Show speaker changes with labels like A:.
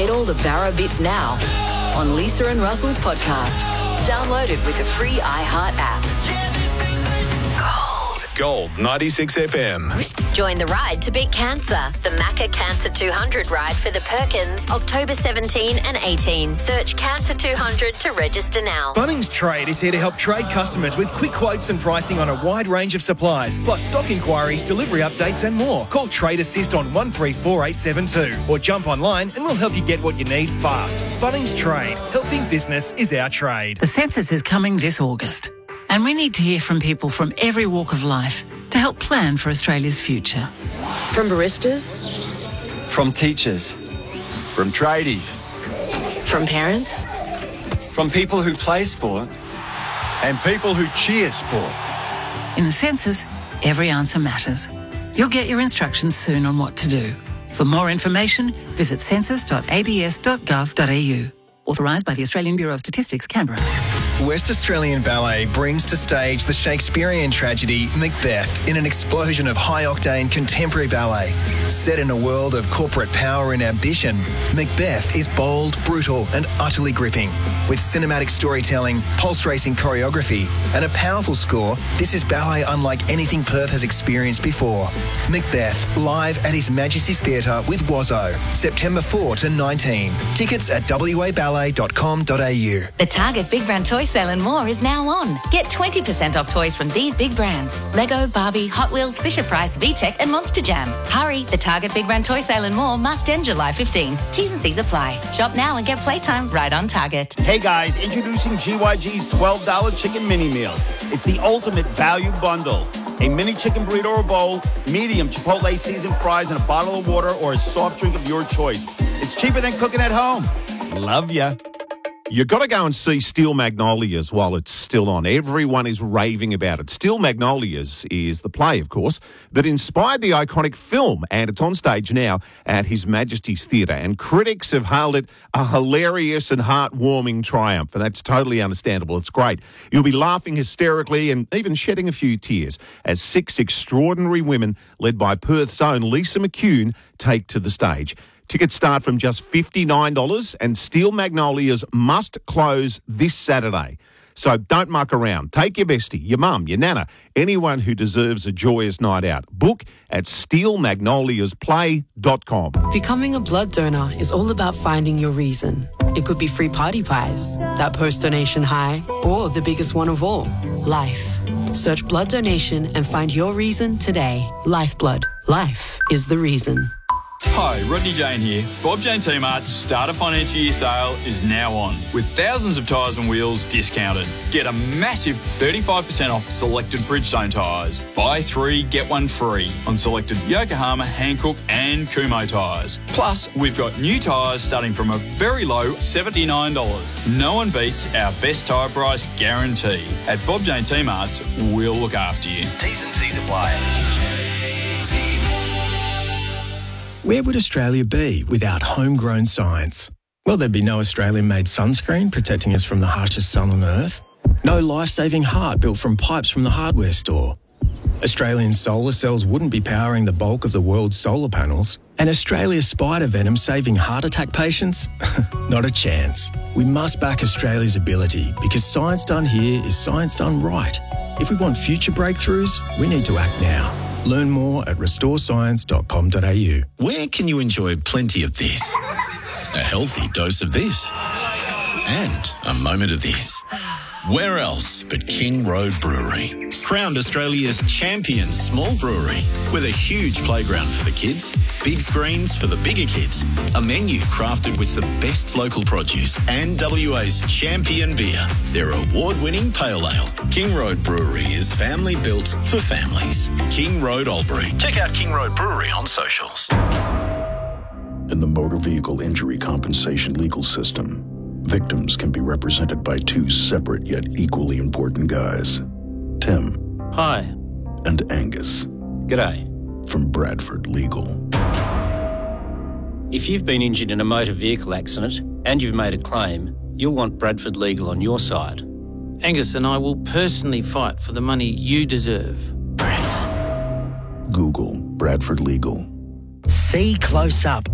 A: Get all the Barra bits now on Lisa and Russell's podcast. Download it with the free iHeart app.
B: Gold 96 FM.
C: Join the ride to beat cancer. The Macca Cancer 200 ride for the Perkins, October 17 and 18. Search Cancer 200 to register now.
D: Bunnings Trade is here to help trade customers with quick quotes and pricing on a wide range of supplies, plus stock inquiries, delivery updates and more. Call Trade Assist on 134872 or jump online and we'll help you get what you need fast. Bunnings Trade. Helping business is our trade.
E: The census is coming this August. And we need to hear from people from every walk of life to help plan for Australia's future.
A: From baristas,
F: from teachers, from tradies,
A: from parents,
F: from people who play sport and people who cheer sport.
E: In the census, every answer matters. You'll get your instructions soon on what to do. For more information, visit census.abs.gov.au. Authorised by the Australian Bureau of Statistics, Canberra.
D: West Australian Ballet brings to stage the Shakespearean tragedy Macbeth in an explosion of high-octane contemporary ballet. Set in a world of corporate power and ambition, Macbeth is bold, brutal and utterly gripping. With cinematic storytelling, pulse-racing choreography and a powerful score, this is ballet unlike anything Perth has experienced before. Macbeth, live at His Majesty's Theatre with Wazzo, September 4 to 19. Tickets at waballet.com.au.
G: The Target Big Brand Toy Sale and More is now on. Get 20% off toys from these big brands: Lego, Barbie, Hot Wheels, Fisher-Price, VTech and Monster Jam. Hurry, the Target Big Brand Toy Sale and More must end July 15. T's and C's apply. Shop now and get playtime right on Target.
H: Hey guys, introducing GYG's $12 Chicken Mini Meal. It's the ultimate value bundle. A mini chicken burrito or bowl, medium Chipotle seasoned fries, and a bottle of water or a soft drink of your choice. It's cheaper than cooking at home. Love ya.
I: You've got to go and see Steel Magnolias while it's still on. Everyone is raving about it. Steel Magnolias is the play, of course, that inspired the iconic film, and it's on stage now at His Majesty's Theatre, and critics have hailed it a hilarious and heartwarming triumph, and that's totally understandable. It's great. You'll be laughing hysterically and even shedding a few tears as 6 extraordinary women, led by Perth's own Lisa McCune, take to the stage. Tickets start from just $59 and Steel Magnolias must close this Saturday. So don't muck around. Take your bestie, your mum, your nana, anyone who deserves a joyous night out. Book at steelmagnoliasplay.com.
J: Becoming a blood donor is all about finding your reason. It could be free party pies, that post-donation high, or the biggest one of all, life. Search blood donation and find your reason today. Lifeblood. Life is the reason.
K: Hi, Rodney Jane here. Bob Jane T-Mart's Start a Financial Year sale is now on, with thousands of tyres and wheels discounted. Get a massive 35% off selected Bridgestone tyres. Buy 3, get 1 free on selected Yokohama, Hankook and Kumho tyres. Plus, we've got new tyres starting from a very low $79. No one beats our best tyre price guarantee. At Bob Jane T-Mart's, we'll look after you.
L: T's and C's apply.
M: Where would Australia be without homegrown science? Well, there'd be no Australian-made sunscreen protecting us from the harshest sun on Earth. No life-saving heart built from pipes from the hardware store. Australian solar cells wouldn't be powering the bulk of the world's solar panels. And Australia's spider venom saving heart attack patients? Not a chance. We must back Australia's ability because science done here is science done right. If we want future breakthroughs, we need to act now. Learn more at restorescience.com.au.
N: Where can you enjoy plenty of this? A healthy dose of this? And a moment of this? Where else but King Road Brewery? Crowned Australia's champion small brewery with a huge playground for the kids, big screens for the bigger kids, a menu crafted with the best local produce and WA's champion beer, their award-winning pale ale. King Road Brewery is family built for families. King Road Albury. Check out King Road Brewery on socials.
O: In the motor vehicle injury compensation legal system, victims can be represented by 2 separate yet equally important guys. Tim.
P: Hi.
O: And Angus.
P: G'day.
O: From Bradford Legal.
P: If you've been injured in a motor vehicle accident and you've made a claim, you'll want Bradford Legal on your side. Angus and I will personally fight for the money you deserve.
O: Bradford. Google Bradford Legal.
Q: See close up